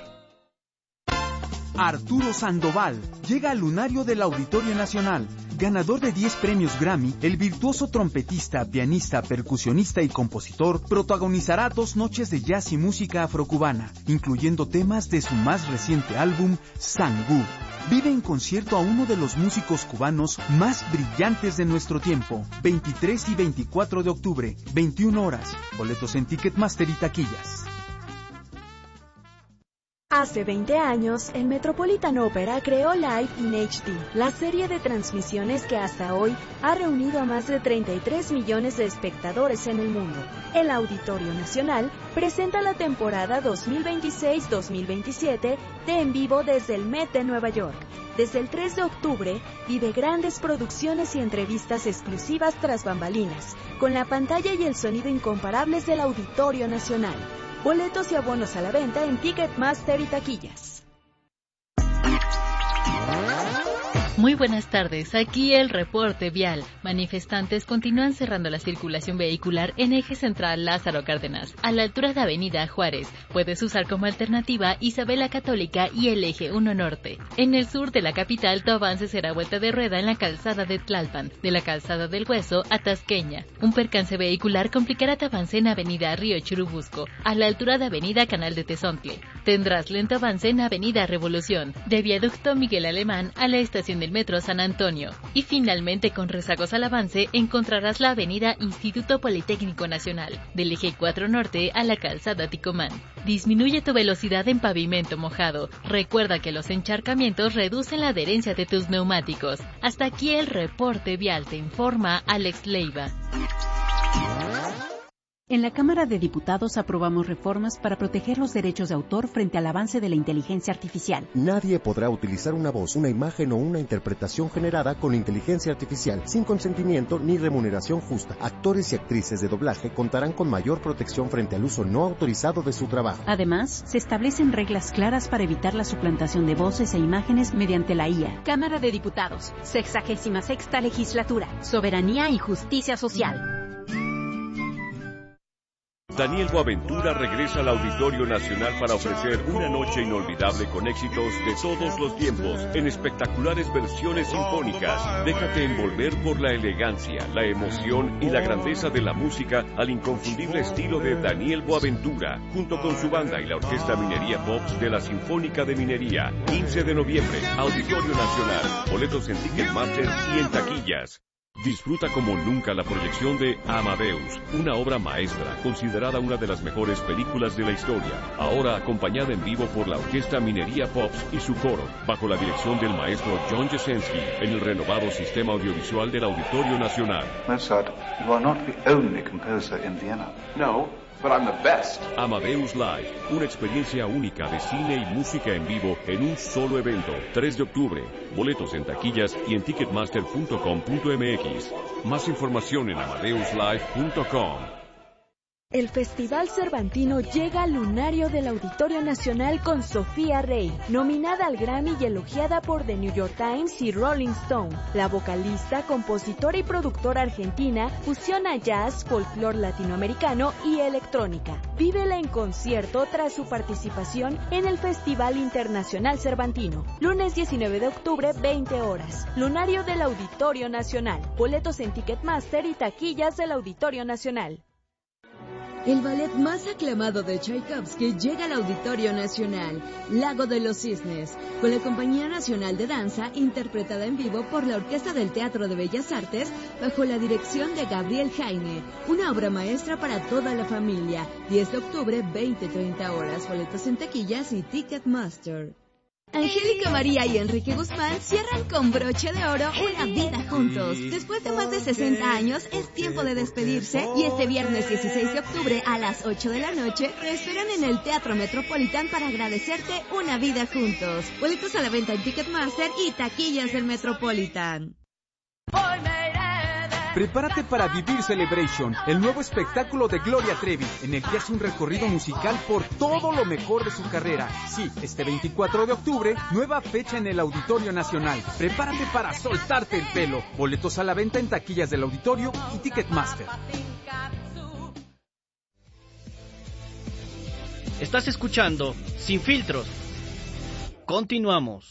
Arturo Sandoval llega al Lunario del Auditorio Nacional. Ganador de diez premios Grammy, el virtuoso trompetista, pianista, percusionista y compositor protagonizará dos noches de jazz y música afrocubana, incluyendo temas de su más reciente álbum, Sangú. Vive en concierto a uno de los músicos cubanos más brillantes de nuestro tiempo. veintitrés y veinticuatro de octubre, veintiuna horas. Boletos en Ticketmaster y taquillas. Hace veinte años, el Metropolitan Opera creó Live in H D, la serie de transmisiones que hasta hoy ha reunido a más de treinta y tres millones de espectadores en el mundo. El Auditorio Nacional presenta la temporada dos mil veintiséis dos mil veintisiete de En Vivo desde el Met de Nueva York. Desde el tres de octubre, vive grandes producciones y entrevistas exclusivas tras bambalinas, con la pantalla y el sonido incomparables del Auditorio Nacional. Boletos y abonos a la venta en Ticketmaster y taquillas. Muy buenas tardes, aquí el reporte vial. Manifestantes continúan cerrando la circulación vehicular en eje central Lázaro Cárdenas, a la altura de Avenida Juárez. Puedes usar como alternativa Isabela Católica y el eje uno Norte. En el sur de la capital, tu avance será vuelta de rueda en la calzada de Tlalpan, de la calzada del Hueso a Tasqueña. Un percance vehicular complicará tu avance en Avenida Río Churubusco, a la altura de Avenida Canal de Tezontle. Tendrás lento avance en Avenida Revolución, de Viaducto Miguel Alemán a la estación de Metro San Antonio. Y finalmente, con rezagos al avance, encontrarás la avenida Instituto Politécnico Nacional, del eje cuatro Norte a la calzada Ticomán. Disminuye tu velocidad en pavimento mojado. Recuerda que los encharcamientos reducen la adherencia de tus neumáticos. Hasta aquí el reporte vial, te informa Alex Leiva. En la Cámara de Diputados aprobamos reformas para proteger los derechos de autor frente al avance de la inteligencia artificial. Nadie podrá utilizar una voz, una imagen o una interpretación generada con inteligencia artificial sin consentimiento ni remuneración justa. Actores y actrices de doblaje contarán con mayor protección frente al uso no autorizado de su trabajo. Además, se establecen reglas claras para evitar la suplantación de voces e imágenes mediante la I A. Cámara de Diputados, sexagésima sexta legislatura, soberanía y justicia social. Daniel Boaventura regresa al Auditorio Nacional para ofrecer una noche inolvidable con éxitos de todos los tiempos, en espectaculares versiones sinfónicas. Déjate envolver por la elegancia, la emoción y la grandeza de la música al inconfundible estilo de Daniel Boaventura, junto con su banda y la Orquesta Minería Pops de la Sinfónica de Minería. quince de noviembre, Auditorio Nacional. Boletos en Ticketmaster y en taquillas. Disfruta como nunca la proyección de Amadeus, una obra maestra, considerada una de las mejores películas de la historia, ahora acompañada en vivo por la Orquesta Minería Pops y su coro, bajo la dirección del maestro John Jasenski, en el renovado sistema audiovisual del Auditorio Nacional. Mozart, you are not the only composer in Vienna. No, but I'm the best. Amadeus Live, una experiencia única de cine y música en vivo en un solo evento. tres de octubre. Boletos en taquillas y en ticketmaster punto com punto m x. Más información en amadeus live punto com. El Festival Cervantino llega al lunario del Auditorio Nacional con Sofía Rey, nominada al Grammy y elogiada por The New York Times y Rolling Stone. La vocalista, compositora y productora argentina fusiona jazz, folclore latinoamericano y electrónica. Vívela en concierto tras su participación en el Festival Internacional Cervantino. Lunes diecinueve de octubre, veinte horas. Lunario del Auditorio Nacional. Boletos en Ticketmaster y taquillas del Auditorio Nacional. El ballet más aclamado de Tchaikovsky llega al Auditorio Nacional, Lago de los Cisnes, con la Compañía Nacional de Danza, interpretada en vivo por la Orquesta del Teatro de Bellas Artes, bajo la dirección de Gabriel Jaime, una obra maestra para toda la familia. diez de octubre, veinte treinta horas, boletos en taquillas y Ticketmaster. Angélica María y Enrique Guzmán cierran con broche de oro una vida juntos. Después de más de sesenta años, es tiempo de despedirse y este viernes dieciséis de octubre a las ocho de la noche te esperan en el Teatro Metropolitan para agradecerte una vida juntos. Boletos a la venta en Ticketmaster y taquillas del Metropolitan. Prepárate para Vivir Celebration, el nuevo espectáculo de Gloria Trevi, en el que hace un recorrido musical por todo lo mejor de su carrera. Sí, este veinticuatro de octubre, nueva fecha en el Auditorio Nacional. Prepárate para soltarte el pelo. Boletos a la venta en taquillas del Auditorio y Ticketmaster. Estás escuchando Sin Filtros. Continuamos.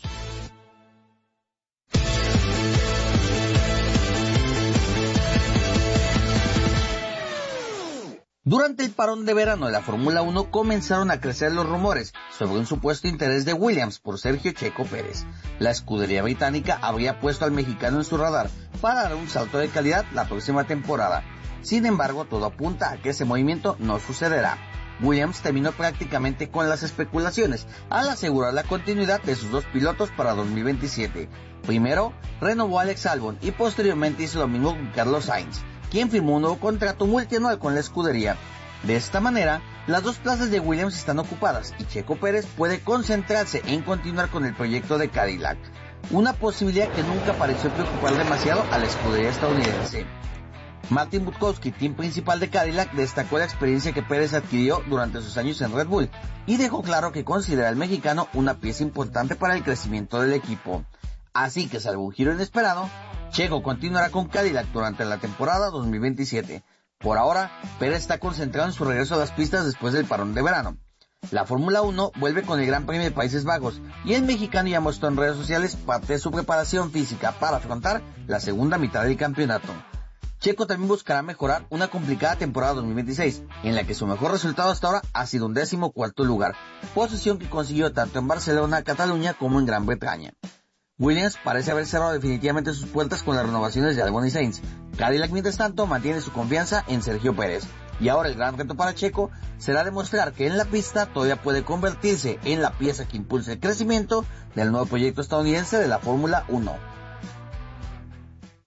Durante el parón de verano de la Fórmula uno comenzaron a crecer los rumores sobre un supuesto interés de Williams por Sergio Checo Pérez. La escudería británica habría puesto al mexicano en su radar para dar un salto de calidad la próxima temporada. Sin embargo, todo apunta a que ese movimiento no sucederá. Williams terminó prácticamente con las especulaciones al asegurar la continuidad de sus dos pilotos para dos mil veintisiete. Primero, renovó a Alex Albon y posteriormente hizo lo mismo con Carlos Sainz, quien firmó un nuevo contrato multianual con la escudería. De esta manera, las dos plazas de Williams están ocupadas y Checo Pérez puede concentrarse en continuar con el proyecto de Cadillac, una posibilidad que nunca pareció preocupar demasiado a la escudería estadounidense. Martin Budkowski, team principal de Cadillac, destacó la experiencia que Pérez adquirió durante sus años en Red Bull y dejó claro que considera al mexicano una pieza importante para el crecimiento del equipo. Así que, salvo un giro inesperado, Checo continuará con Cadillac durante la temporada dos mil veintisiete. Por ahora, Pérez está concentrado en su regreso a las pistas después del parón de verano. La Fórmula uno vuelve con el Gran Premio de Países Bajos y el mexicano ya mostró en redes sociales parte de su preparación física para afrontar la segunda mitad del campeonato. Checo también buscará mejorar una complicada temporada dos mil veintiséis, en la que su mejor resultado hasta ahora ha sido un décimo cuarto lugar, posición que consiguió tanto en Barcelona, Cataluña como en Gran Bretaña. Williams parece haber cerrado definitivamente sus puertas con las renovaciones de Albon y Sainz. Cadillac, mientras tanto, mantiene su confianza en Sergio Pérez. Y ahora el gran reto para Checo será demostrar que en la pista todavía puede convertirse en la pieza que impulse el crecimiento del nuevo proyecto estadounidense de la Fórmula uno.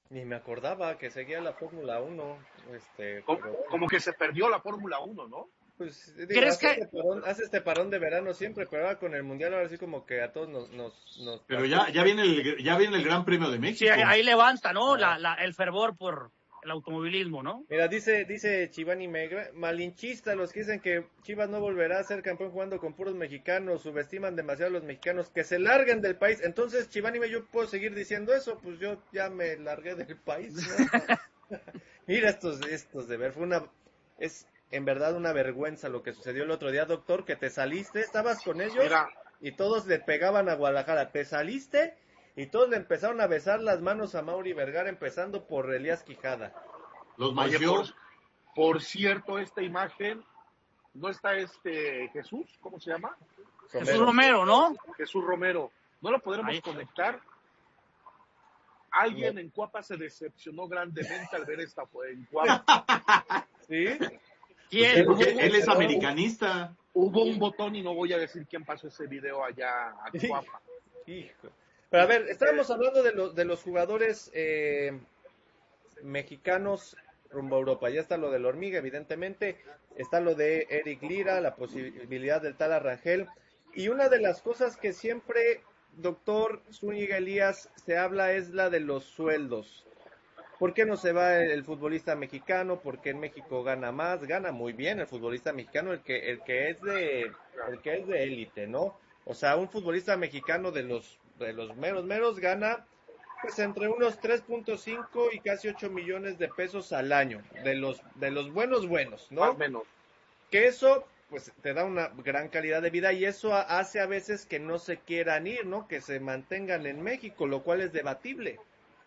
Ni me acordaba que seguía la Fórmula uno. Este, como, pero... como que se perdió la Fórmula uno, ¿no? Pues digo, ¿Crees hace, que... este parón, hace este parón de verano siempre, pero ahora con el Mundial ahora sí como que a todos nos... nos, nos pero ya, ya, viene el, ya viene el Gran Premio de México. Sí, ahí, ahí levanta, ¿no? Ah. La, la, el fervor por el automovilismo, ¿no? Mira, dice dice Chivani Megra, malinchista los que dicen que Chivas no volverá a ser campeón jugando con puros mexicanos, subestiman demasiado a los mexicanos, que se larguen del país. Entonces, Chivani, yo puedo seguir diciendo eso, pues yo ya me largué del país, ¿no? Mira estos, estos de ver, fue una... es en verdad una vergüenza lo que sucedió el otro día, doctor, que te saliste, estabas con ellos Mira. y todos le pegaban a Guadalajara, te saliste y todos le empezaron a besar las manos a Mauri Vergara, empezando por Elías Quijada. Los mayores. Por, por cierto, esta imagen, ¿no está este Jesús? ¿Cómo se llama? Romero. Jesús Romero, ¿no? Jesús Romero. ¿No lo podremos Ahí. conectar? Alguien no. en Cuapa se decepcionó grandemente al ver esta en Cuapa. ¿Sí? ¿Quién? Porque él es americanista. Hubo un botón y no voy a decir quién pasó ese video allá a Cuapa. Hijo. Pero a ver, estábamos hablando de, lo, de los jugadores eh, mexicanos rumbo a Europa. Ya está lo de la hormiga, evidentemente. Está lo de Eric Lira, la posibilidad del Tala Rangel. Y una de las cosas que siempre, doctor Zúñiga Elías, se habla es la de los sueldos. ¿Por qué no se va el futbolista mexicano? Porque en México gana más, gana muy bien el futbolista mexicano, el que el que es de el que es de élite, ¿no? O sea, un futbolista mexicano de los de los meros meros gana pues entre unos tres punto cinco y casi ocho millones de pesos al año, de los de los buenos buenos, ¿no? Más o menos. Que eso pues te da una gran calidad de vida y eso hace a veces que no se quieran ir, ¿no? Que se mantengan en México, lo cual es debatible.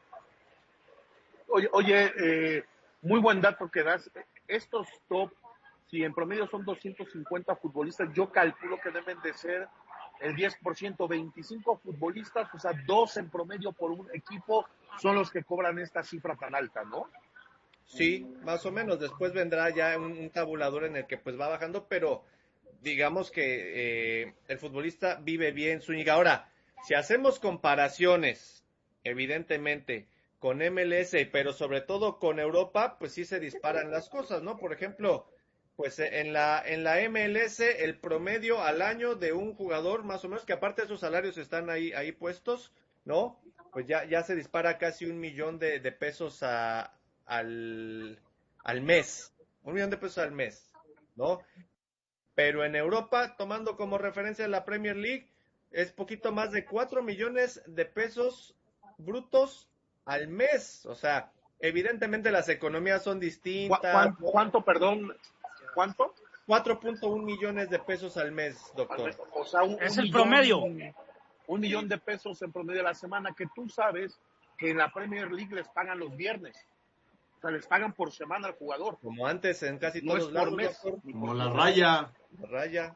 Oye, oye eh, muy buen dato que das. Estos top, si en promedio son doscientos cincuenta futbolistas, yo calculo que deben de ser el diez por ciento, veinticinco futbolistas, o sea, dos en promedio por un equipo son los que cobran esta cifra tan alta, ¿no? Sí, más o menos. Después vendrá ya un, un tabulador en el que pues va bajando, pero digamos que eh, el futbolista vive bien, Zúñiga. Ahora, si hacemos comparaciones, evidentemente, con M L S, pero sobre todo con Europa, pues sí se disparan las cosas, ¿no? Por ejemplo, pues en la en la M L S el promedio al año de un jugador, más o menos, que aparte de esos salarios están ahí ahí puestos, ¿no? Pues ya ya se dispara casi un millón de, de pesos a, al, al mes, un millón de pesos al mes, ¿no? Pero en Europa, tomando como referencia la Premier League, es poquito más de cuatro millones de pesos brutos al mes. O sea, evidentemente las economías son distintas. ¿Cuánto, cuánto perdón? ¿Cuánto? cuatro punto uno millones de pesos al mes, doctor. O sea, un, es un el millón, promedio. Un millón de pesos en promedio a la semana, que tú sabes que en la Premier League les pagan los viernes. O sea, les pagan por semana al jugador. Como antes en casi no todos es lados, por mes. Doctor. Como la raya. La raya.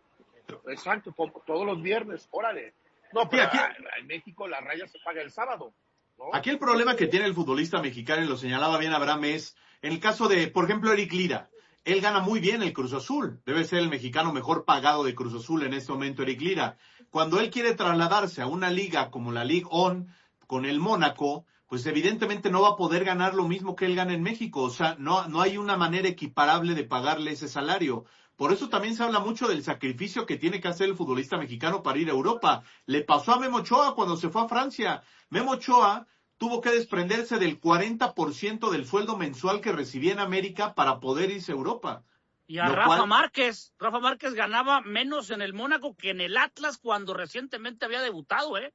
Exacto, todos los viernes, órale. No, pero sí, aquí, en México la raya se paga el sábado. ¿no? Aquí el problema que tiene el futbolista mexicano, y lo señalaba bien Abraham, es en el caso de, por ejemplo, Eric Lira. Él gana muy bien el Cruz Azul. Debe ser el mexicano mejor pagado de Cruz Azul en este momento, Eric Lira. Cuando él quiere trasladarse a una liga como la Ligue uno con el Mónaco, pues evidentemente no va a poder ganar lo mismo que él gana en México. O sea, no, no hay una manera equiparable de pagarle ese salario. Por eso también se habla mucho del sacrificio que tiene que hacer el futbolista mexicano para ir a Europa. Le pasó a Memo Ochoa cuando se fue a Francia. Memo Ochoa tuvo que desprenderse del cuarenta por ciento del sueldo mensual que recibía en América para poder irse a Europa. Y a Rafa cual... Márquez. Rafa Márquez ganaba menos en el Mónaco que en el Atlas cuando recientemente había debutado, ¿eh?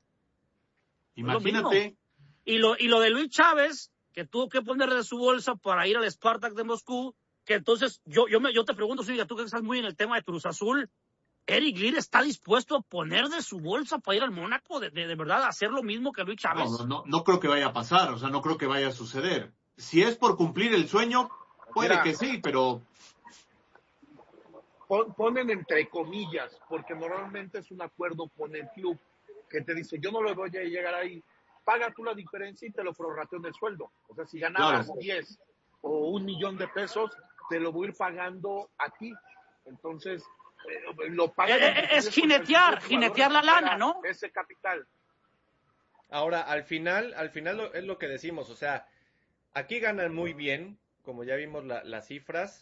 Imagínate. Y lo, y lo de Luis Chávez, que tuvo que poner de su bolsa para ir al Spartak de Moscú, que entonces yo yo me yo te pregunto, Silvia, tú que estás muy en el tema de Cruz Azul, ¿Eric Lira está dispuesto a poner de su bolsa para ir al Mónaco, de, de, de verdad, a hacer lo mismo que Luis Chávez? No, no, no, no creo que vaya a pasar, o sea, no creo que vaya a suceder. Si es por cumplir el sueño, puede Mira, que sí, pero... Ponen entre comillas, porque normalmente es un acuerdo con el club, que te dice, yo no lo voy a llegar ahí, paga tú la diferencia y te lo prorrateo en el sueldo. O sea, si ganabas claro. diez o un millón de pesos, te lo voy a ir pagando a ti. Entonces... Eh, lo pagan eh, es jinetear, jinetear la lana, ¿no? Ese capital. Ahora, al final, al final lo, es lo que decimos, o sea, aquí ganan muy bien, como ya vimos la, las cifras,